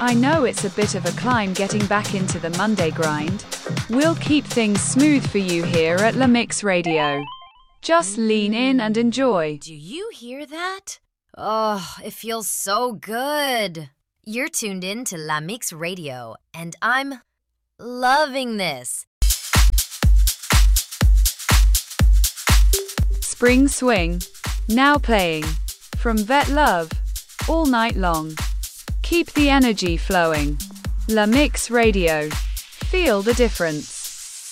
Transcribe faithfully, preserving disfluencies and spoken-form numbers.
I know it's a bit of a climb getting back into the Monday grind. We'll keep things smooth for you here at La Mix Radio. Just lean in and enjoy. Do you hear that? Oh, it feels so good. You're tuned in to La Mix Radio, and I'm loving this. Spring Swing, now playing. From Vet Love, all night long. Keep the energy flowing. La Mix Radio. Feel the difference.